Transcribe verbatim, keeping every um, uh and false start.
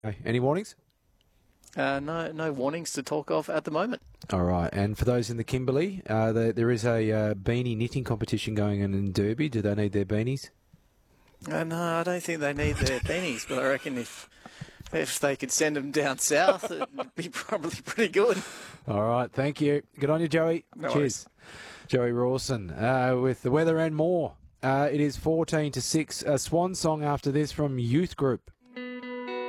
Okay. Any warnings? Uh, no, no warnings to talk of at the moment. All right. And for those in the Kimberley, uh, the, there is a uh, beanie knitting competition going on in Derby. Do they need their beanies? Uh, no, I don't think they need their beanies, but I reckon if if they could send them down south, it'd be probably pretty good. All right. Thank you. Good on you, Joey. No Cheers. worries. Joey Rawson uh, with the weather and more. Uh, it is fourteen to six. A swan song after this from Youth Group.